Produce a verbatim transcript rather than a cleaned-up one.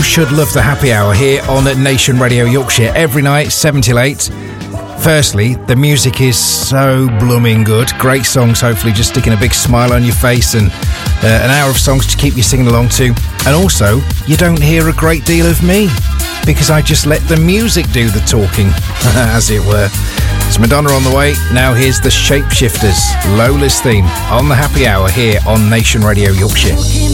should love the happy hour here on Nation Radio Yorkshire every night, seven till eight. Firstly, the music is so blooming good. Great songs, hopefully just sticking a big smile on your face, and uh, an hour of songs to keep you singing along to. And also, you don't hear a great deal of me, because I just let the music do the talking, as it were. It's Madonna on the way. Now here's the Shapeshifters, Lola's theme, on the happy hour here on Nation Radio Yorkshire.